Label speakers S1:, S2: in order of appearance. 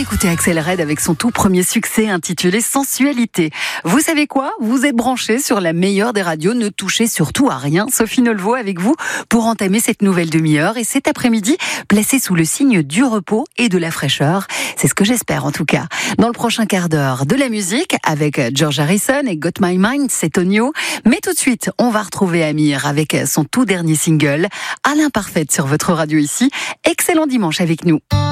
S1: écouter Axel Red avec son tout premier succès intitulé Sensualité. Vous savez quoi ? Vous êtes branchés sur la meilleure des radios, ne touchez surtout à rien. Sophie Nolvo avec vous pour entamer cette nouvelle demi-heure et cet après-midi, placé sous le signe du repos et de la fraîcheur. C'est ce que j'espère en tout cas. Dans le prochain quart d'heure, de la musique avec George Harrison et Got My Mind, c'est Tonio. Mais tout de suite, on va retrouver Amir avec son tout dernier single, À l'imparfaite sur votre radio ici. Excellent dimanche avec nous.